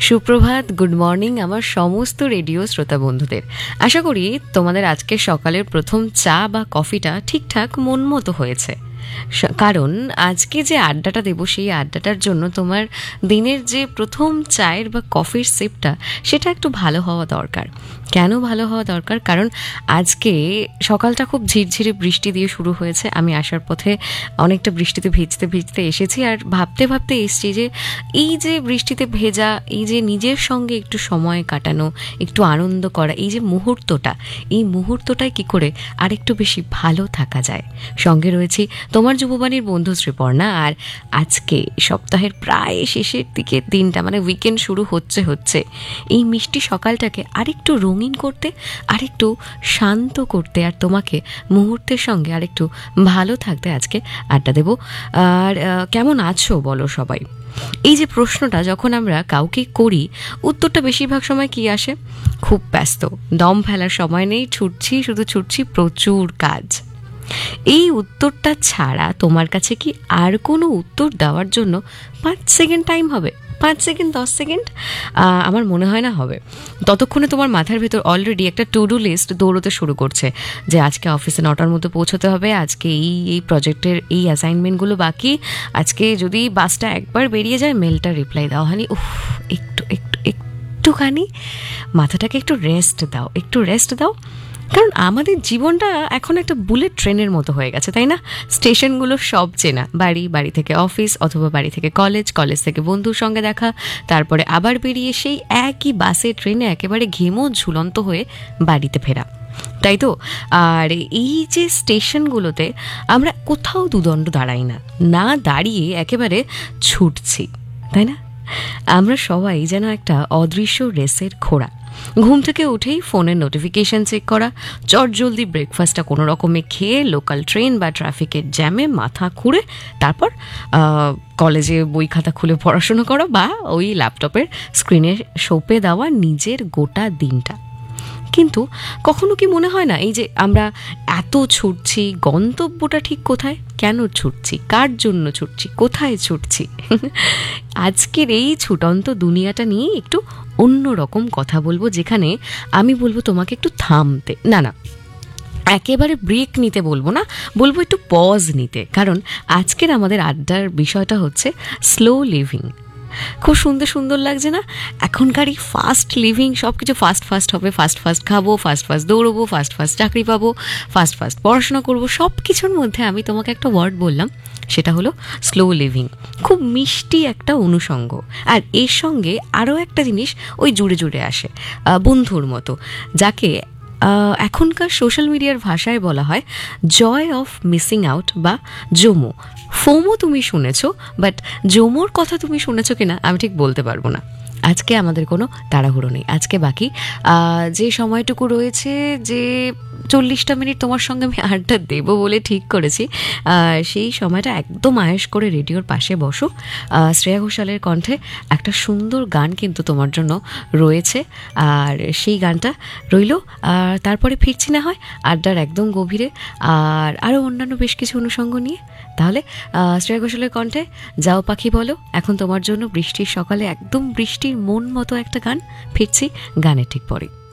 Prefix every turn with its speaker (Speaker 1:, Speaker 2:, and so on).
Speaker 1: সুপ্রভাত, good morning আমার সমস্ত রেডিও শ্রোতা বন্ধুদের। আশা করি তোমাদের আজকের সকালের প্রথম চা বা কফিটা ঠিকঠাক মন মতো হয়েছে। কারণ আজকে যে আড্ডাটা দেবো সেই আড্ডাটার জন্য তোমার দিনের যে প্রথম চায়ের বা কফির সিপটা সেটা একটু ভালো হওয়া দরকার। কেন ভালো হওয়া দরকার? কারণ আজকে সকালটা খুব ঝিরঝিরে বৃষ্টি দিয়ে শুরু হয়েছে। আমি আসার পথে অনেকটা বৃষ্টিতে ভিজতে ভিজতে এসেছি, আর ভাবতে ভাবতে এসেছি যে এই যে বৃষ্টিতে ভেজা, এই যে নিজের সঙ্গে একটু সময় কাটানো, একটু আনন্দ করা, এই যে মুহূর্তটা, এই মুহূর্তটায় কী করে আরেকটু বেশি ভালো থাকা যায়। সঙ্গে রয়েছি তোমার যুববাণীর বন্ধু শ্রীপর্ণা। আর আজকে সপ্তাহের প্রায় শেষের দিকের দিনটা, মানে উইকেন্ড শুরু হচ্ছে, এই মিষ্টি সকালটাকে আরেকটু রঙিন করতে, আরেকটু শান্ত করতে, আর তোমাকে মুহূর্তের সঙ্গে আরেকটু ভালো থাকতে আজকে আড্ডা দেব। আর কেমন আছো বলো সবাই? এই যে প্রশ্নটা যখন আমরা কাউকে করি, উত্তরটা বেশিরভাগ সময় কি আসে? খুব ব্যস্ত, দম ফেলার সময় নেই, শুধু ছুটছি, প্রচুর কাজ। এই উত্তরটা ছাড়া তোমার কাছে কি আর কোনো উত্তর দেওয়ার জন্য 5 সেকেন্ড টাইম হবে? 5 সেকেন্ড, 10 সেকেন্ড? আমার মনে হয় না হবে। ততক্ষণে তোমার মাথার ভেতর অলরেডি একটা টু ডু লিস্ট দৌড়তে শুরু করছে যে আজকে অফিসে 9টার মধ্যে পৌঁছতে হবে, আজকে এই প্রজেক্টের এই অ্যাসাইনমেন্টগুলো বাকি, আজকে যদি বাসটা একবার বেরিয়ে যায় মেলটা রিপ্লাই দেওয়া হয়নি, একটুখানি মাথাটাকে একটু রেস্ট দাও। কারণ আমাদের জীবনটা এখন একটা বুলেট ট্রেনের মতো হয়ে গেছে, তাই না? স্টেশনগুলো সব চেনা, বাড়ি থেকে অফিস, অথবা বাড়ি থেকে কলেজ থেকে বন্ধুর সঙ্গে দেখা, তারপরে আবার বেরিয়ে সেই একই বাসে ট্রেনে একেবারে ঘেমো ঝুলন্ত হয়ে বাড়িতে ফেরা, তাই তো? আর এই যে স্টেশনগুলোতে আমরা কোথাও দুদণ্ড দাঁড়াই না, দাঁড়িয়ে একেবারে ছুটছি, তাই না? আমরা সবাই যেন একটা অদৃশ্য রেসের ঘোড়া। ঘুম থেকে উঠেই ফোনের নোটিফিকেশন চেক করা, চটজলদি ব্রেকফাস্টটা কোনো রকমে খেয়ে লোকাল ট্রেন বা ট্রাফিকের জ্যামে মাথা খুঁড়ে তারপর কলেজে বই খাতা খুলে পড়াশোনা করা, বা ওই ল্যাপটপের স্ক্রিনে সঁপে দেওয়া নিজের গোটা দিনটা। কিন্তু কখনো কি মনে হয় না এই যে আমরা এত ছুটছি, গন্তব্যটা ঠিক কোথায়? কেন ছুটছি? কার জন্য ছুটছি? কোথায় ছুটছি? আজকের এই ছুটন্ত দুনিয়াটা নিয়ে একটু অন্য রকম কথা বলবো, যেখানে আমি বলবো তোমাকে একটু থামতে, না একেবারে ব্রেক নিতে বলবো না, বলবো একটু পজ নিতে। কারণ আজকের আমাদের আড্ডার বিষয়টা হচ্ছে স্লো লিভিং। খুব সুন্দর লাগছে না? এখনকার এই ফাস্ট লিভিং, সব কিছু ফাস্ট হবে, ফাস্ট খাবো, ফাস্ট দৌড়বো, ফাস্ট চাকরি পাবো, ফাস্ট পড়াশোনা করবো, সব কিছুর মধ্যে আমি তোমাকে একটা ওয়ার্ড বললাম, সেটা হলো স্লো লিভিং। খুব মিষ্টি একটা অনুষঙ্গ। আর এর সঙ্গে আরও একটা জিনিস ওই জুড়ে আসে, বন্ধুর মতো, যাকে এখনকার সোশ্যাল মিডিয়ার ভাষায় বলা হয় জয় অফ মিসিং আউট বা জোমো। ফোমো তুমি শুনেছো, বাট জোমোর কথা তুমি শুনেছো কিনা আমি ঠিক বলতে পারবো না। আজকে আমাদের কোনো তাড়াহুড়ো নেই। আজকে বাকি যে সময়টুকু রয়েছে, যে 40টা মিনিট তোমার সঙ্গে আমি আড্ডা দেবো বলে ঠিক করেছি, সেই সময়টা একদম আয়েশ করে রেডিওর পাশে বসো। শ্রেয়া ঘোষালের কণ্ঠে একটা সুন্দর গান কিন্তু তোমার জন্য রয়েছে, আর সেই গানটা রইল। আর তারপরে ফিরছি না হয় আড্ডার একদম গভীরে, আর আরও অন্যান্য বেশ কিছু অনুষঙ্গ নিয়ে। তাহলে শ্রেয়া ঘোষালের কণ্ঠে যাও পাখি বলো, এখন তোমার জন্য বৃষ্টির সকালে একদম বৃষ্টির মন মতো একটা গান। ফিরছি গানের ঠিক পরে।